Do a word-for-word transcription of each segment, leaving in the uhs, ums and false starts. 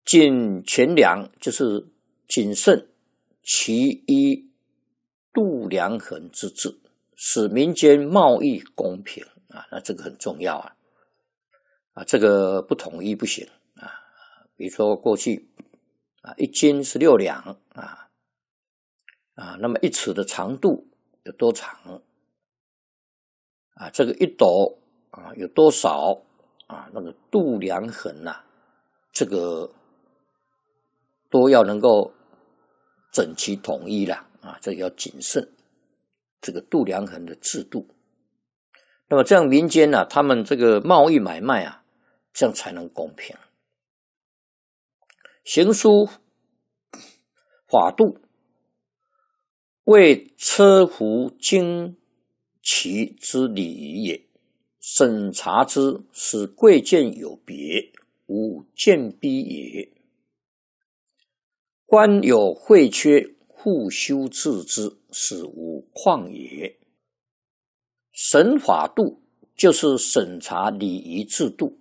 谨权良就是谨慎其一度量衡之治，使民间贸易公平啊，那这个很重要啊啊，这个不统一不行啊。比如说过去啊，一斤是六两啊啊，那么一尺的长度有多长啊？这个一斗啊有多少啊？那个度量衡啊，这个都要能够整齐统一啦啊，这个要谨慎这个度量衡的制度。那么这样民间啊，他们这个贸易买卖啊，这样才能公平。行书法度，为车服经其之礼仪也。审查之，使贵贱有别，无贱逼也。官有秽缺，复修治之，使无旷也。审法度就是审查礼仪制度，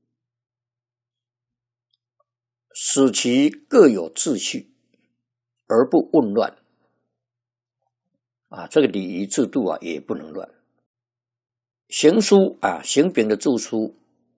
使其各有秩序，而不混乱。啊，这个礼仪制度啊，也不能乱。行书啊，行柄的著书，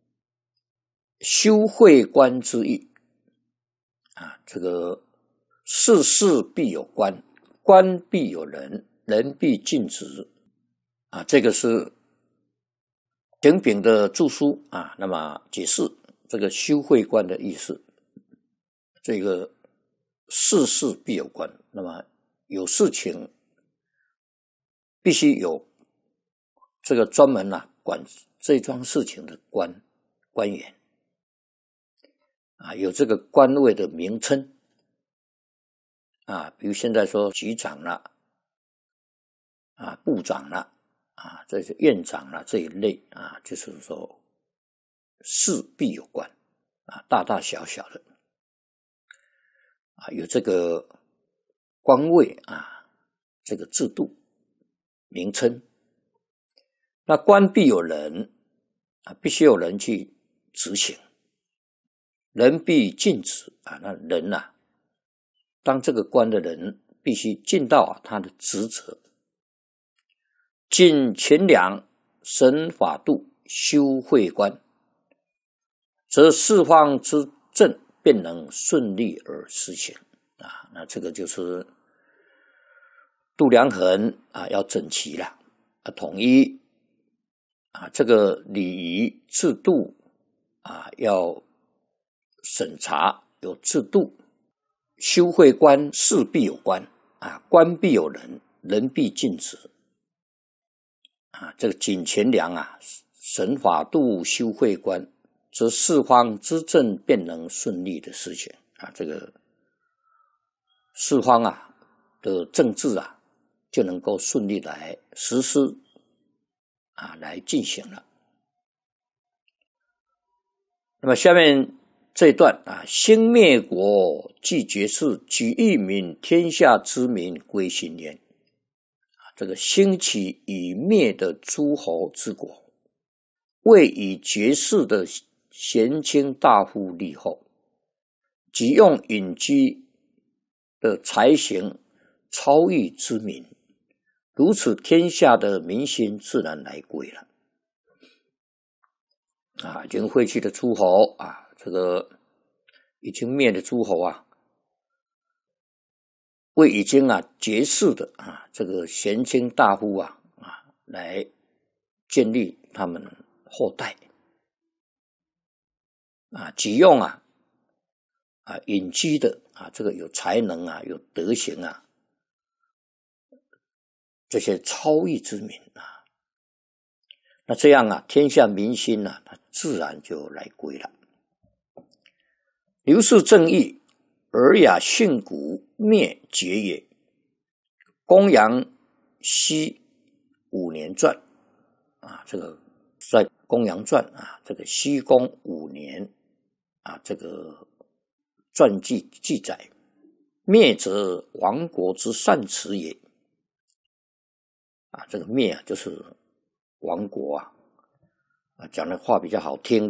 修会官之意啊，这个事事必有官，官必有人，人必尽职啊，这个是行柄的著书啊。那么解释这个修会官的意思，这个事事必有官，那么有事情必须有这个专门啊管这桩事情的官官员啊，有这个官位的名称啊，比如现在说局长啦啊，部长啦啊，这是院长啦这一类啊，就是说事必有官啊，大大小小的啊，有这个官位啊，这个制度名称。那官必有人啊，必须有人去执行，人必尽职啊。那人啊，当这个官的人必须尽到啊他的职责。谨权良，审法度，修会官，则四方之政便能顺利而施行啊。那这个就是度量衡啊，要整齐了啊，统一啊，这个礼仪制度啊，要审查有制度。修会官，事必有官啊，官必有人，人必尽职啊。这个谨权良啊，审法度，修会官，则四方之政便能顺利的实行啊。这个四方啊的政治啊，就能够顺利来实施啊，来进行了。那么下面这一段啊，兴灭国，继绝世，举一民，天下之民归心焉。啊，这个兴起已灭的诸侯之国，为以绝世的贤卿大夫立后，即用隐居的才行超越之民，如此天下的民心自然来归了。啊，已经废去的诸侯啊，这个已经灭的诸侯啊，为已经啊绝世的啊这个贤卿大夫啊啊来建立他们后代啊，即用啊啊隐居的啊这个有才能啊有德行啊这些超逸之民啊，那这样啊天下民心啊，它自然就来归了。刘氏正义，尔雅训诂，灭绝也。公羊西五年传啊，这个在公羊传啊，这个西公五年啊，这个传记记载，灭则亡国之善辞也。啊，这个灭啊，就是亡国啊，啊，讲的话比较好听。